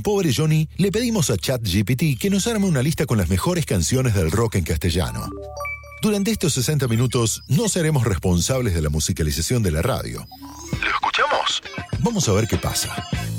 con Pobre Johnny, le pedimos a ChatGPT que nos arme una lista con las mejores canciones del rock en castellano. Durante estos 60 minutos no seremos responsables de la musicalización de la radio. ¿Lo escuchamos? Vamos a ver qué pasa.